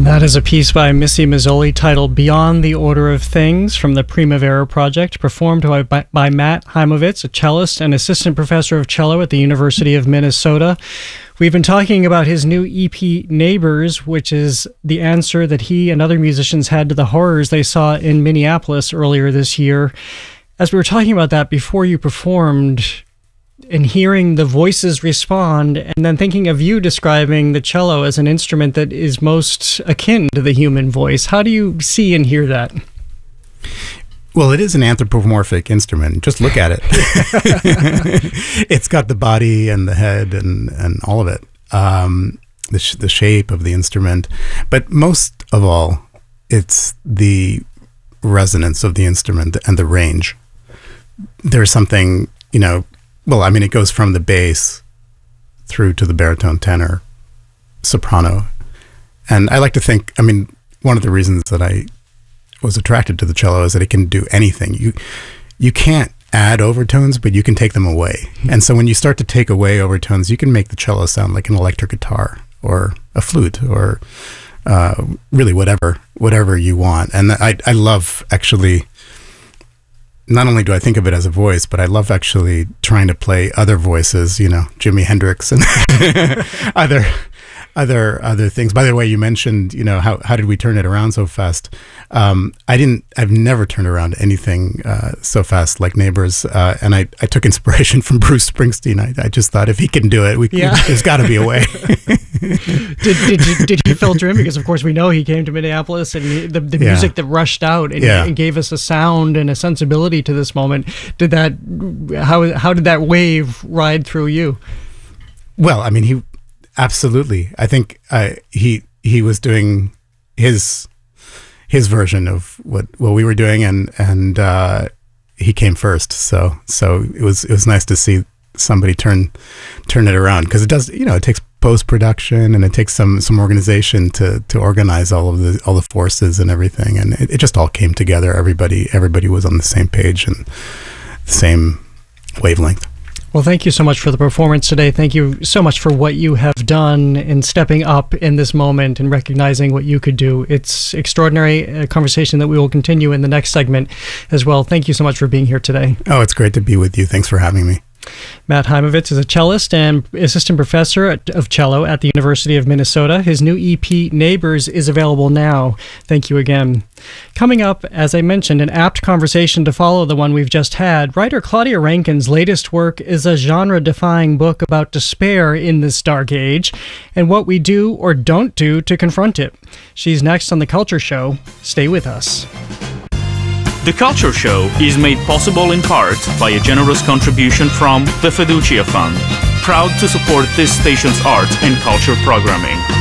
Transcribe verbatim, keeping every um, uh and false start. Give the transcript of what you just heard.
That is a piece by Missy Mazzoli titled Beyond the Order of Things from the Primavera Project, performed by, by, by Matt Heimovitz, a cellist and assistant professor of cello at the University of Minnesota. We've been talking about his new E P, Neighbors, which is the answer that he and other musicians had to the horrors they saw in Minneapolis earlier this year. As we were talking about that before you performed, and hearing the voices respond, and then thinking of you describing the cello as an instrument that is most akin to the human voice, how do you see and hear that? Well, it is an anthropomorphic instrument. Just look at it. It's got the body and the head and, and all of it, um, the, sh- the shape of the instrument. But most of all, it's the resonance of the instrument and the range. There's something, you know, well, I mean, it goes from the bass through to the baritone, tenor, soprano. And I like to think, I mean, one of the reasons that I was attracted to the cello is that it can do anything. You you can't add overtones, but you can take them away. And so when you start to take away overtones, you can make the cello sound like an electric guitar or a flute or uh, really whatever, whatever you want. And I, I love actually... Not only do I think of it as a voice, but I love actually trying to play other voices, you know, Jimi Hendrix and other other other things. By the way, you mentioned, you know, how how did we turn it around so fast? Um, I didn't, I've never turned around anything uh, so fast like Neighbors. Uh, and I, I took inspiration from Bruce Springsteen. I, I just thought if he can do it, we, yeah. we there's got to be a way. did, did, you, did you filter him? Because of course we know he came to Minneapolis and he, the, the yeah. music that rushed out and, yeah. and gave us a sound and a sensibility to this moment. Did that, how how did that wave ride through you? Well, I mean, he, absolutely. I think uh, he he was doing his his version of what, what we were doing, and and uh, he came first. So so it was it was nice to see somebody turn turn it around, because it does, you know, it takes post production and it takes some some organization to to organize all of the all the forces and everything, and it, it just all came together. Everybody everybody was on the same page and the same wavelength. Well, thank you so much for the performance today. Thank you so much for what you have done in stepping up in this moment and recognizing what you could do. It's extraordinary, a conversation that we will continue in the next segment as well. Thank you so much for being here today. Oh, it's great to be with you. Thanks for having me. Matt Heimovitz is a cellist and assistant professor of cello at the University of Minnesota. His new E P, Neighbors, is available now. Thank you again. Coming up, as I mentioned, an apt conversation to follow the one we've just had. Writer Claudia Rankine's latest work is a genre-defying book about despair in this dark age and what we do or don't do to confront it. She's next on The Culture Show. Stay with us. The Culture Show is made possible in part by a generous contribution from the Fiducia Fund, proud to support this station's arts and culture programming.